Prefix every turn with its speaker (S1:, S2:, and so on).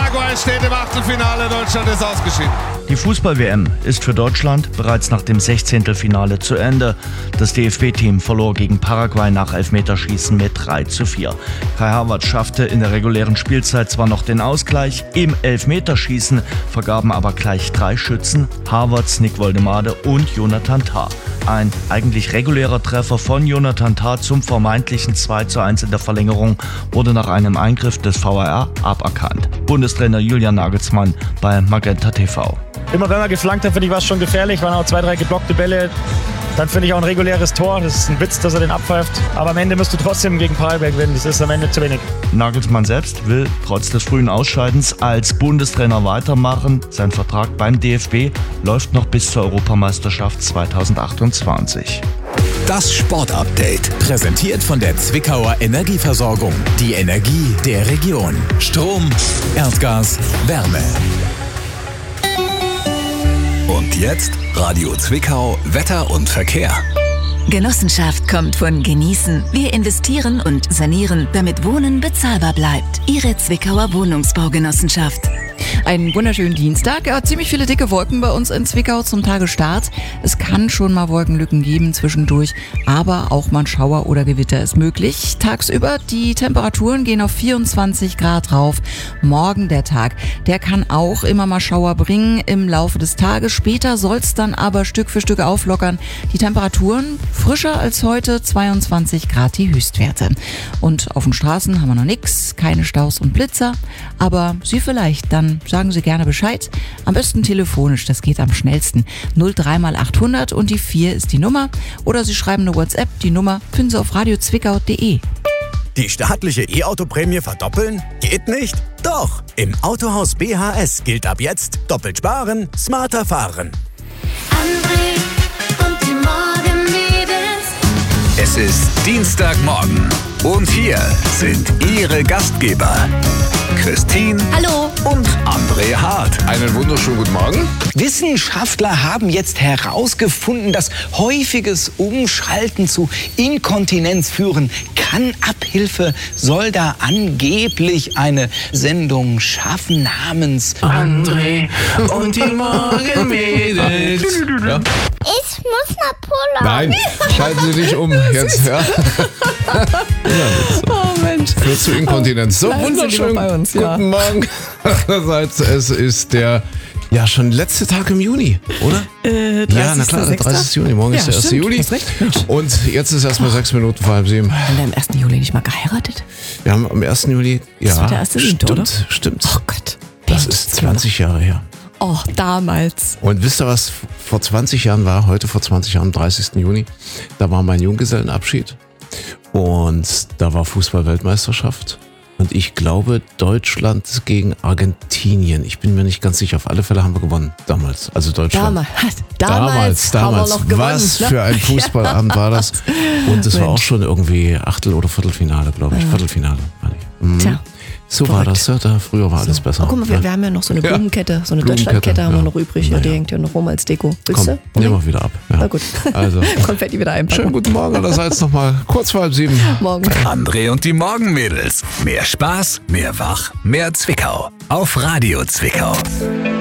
S1: Paraguay steht im Achtelfinale, Deutschland ist ausgeschieden.
S2: Die Fußball-WM ist für Deutschland bereits nach dem 16. Finale zu Ende. Das DFB-Team verlor gegen Paraguay nach Elfmeterschießen mit 3:4. Kai Havertz schaffte in der regulären Spielzeit zwar noch den Ausgleich, im Elfmeterschießen vergaben aber gleich 3 Schützen, Havertz, Nick Woldemade und Jonathan Tah. Ein eigentlich regulärer Treffer von Jonathan Tah zum vermeintlichen 2:1 in der Verlängerung wurde nach einem Eingriff des VAR aberkannt. Bundestrainer Julian Nagelsmann bei Magenta TV.
S3: Immer wenn man geflankt hat, finde ich, war es schon gefährlich. Waren auch 2, 3 geblockte Bälle. Dann finde ich auch ein reguläres Tor. Das ist ein Witz, dass er den abpfeift. Aber am Ende musst du trotzdem gegen Paraguay gewinnen. Das ist am Ende zu wenig.
S2: Nagelsmann selbst will trotz des frühen Ausscheidens als Bundestrainer weitermachen. Sein Vertrag beim DFB läuft noch bis zur Europameisterschaft 2028.
S4: Das Sportupdate, präsentiert von der Zwickauer Energieversorgung. Die Energie der Region. Strom, Erdgas, Wärme. Und jetzt Radio Zwickau, Wetter und Verkehr.
S5: Genossenschaft kommt von Genießen. Wir investieren und sanieren, damit Wohnen bezahlbar bleibt. Ihre Zwickauer Wohnungsbaugenossenschaft.
S6: Einen wunderschönen Dienstag. Ja, ziemlich viele dicke Wolken bei uns in Zwickau zum Tagestart. Es kann schon mal Wolkenlücken geben zwischendurch, aber auch mal Schauer oder Gewitter ist möglich. Tagsüber die Temperaturen gehen auf 24 Grad rauf. Morgen der Tag, der kann auch immer mal Schauer bringen im Laufe des Tages. Später soll es dann aber Stück für Stück auflockern. Die Temperaturen frischer als heute, 22 Grad die Höchstwerte. Und auf den Straßen haben wir noch nichts, keine Staus und Blitzer, aber Sie vielleicht, dann sagen Sie gerne Bescheid. Am besten telefonisch, das geht am schnellsten. 03 mal 800 und die 4 ist die Nummer. Oder Sie schreiben eine WhatsApp, die Nummer finden Sie auf radiozwickau.de.
S7: Die staatliche E-Auto-Prämie verdoppeln? Geht nicht? Doch! Im Autohaus BHS gilt ab jetzt: doppelt sparen, smarter fahren.
S8: André und die Morgenmädels.
S4: Es ist Dienstagmorgen und hier sind Ihre Gastgeber Christine
S9: Hallo.
S4: und André Hart.
S10: Einen wunderschönen guten Morgen.
S9: Wissenschaftler haben jetzt herausgefunden, dass häufiges Umschalten zu Inkontinenz führen kann. Abhilfe soll da angeblich eine Sendung schaffen namens
S10: André und die Morgenmädels. Ja?
S8: Ich muss nach Polen.
S10: Nein, schalten Sie dich um jetzt. Ja.
S6: Oh Mensch.
S10: Führt zu Inkontinenz. So, wunderschön.
S6: Bei uns, ja.
S10: Guten Morgen. Einerseits, es ist der schon letzte Tag im Juni, oder?
S6: 30.
S10: Ja, na klar, 30. Juni. Morgen ist der 1. Juli.
S6: Hast recht. Mensch.
S10: Und jetzt ist erstmal 6 Minuten vor 6:30.
S6: Haben wir am 1. Juli nicht mal geheiratet?
S10: Wir haben am 1. Juli,
S6: Das war der 1.7., oder?
S10: Stimmt.
S6: Oh Gott.
S10: Das ist 20 Jahre her.
S6: Oh, damals.
S10: Und wisst ihr, was vor 20 Jahren war? Heute vor 20 Jahren, am 30. Juni. Da war mein Junggesellenabschied. Und da war Fußball-Weltmeisterschaft. Und ich glaube, Deutschland gegen Argentinien. Ich bin mir nicht ganz sicher. Auf alle Fälle haben wir gewonnen. Damals. Also Deutschland. Damals
S6: haben wir noch gewonnen.
S10: Was für ein Fußballabend war das. Und es war auch schon irgendwie Achtel- oder Viertelfinale, glaube ich. Viertelfinale, meine ich. Mhm.
S6: Tja.
S10: So war das, ja. Früher war alles besser.
S6: Oh, guck mal, wir haben ja noch so eine Blumenkette, so eine
S10: Blumenkette,
S6: Deutschlandkette haben wir
S10: ja.
S6: noch übrig.
S10: Naja.
S6: Die hängt ja noch rum als Deko. Willst
S10: Komm,
S6: du?
S10: nehmen wir wieder ab. Ja.
S6: Na gut.
S10: Also,
S6: Konfetti wieder einpacken.
S10: schönen guten Morgen allerseits nochmal. Kurz vor 6:30.
S6: Morgen.
S4: André und die Morgenmädels. Mehr Spaß, mehr Wach, mehr Zwickau. Auf Radio Zwickau.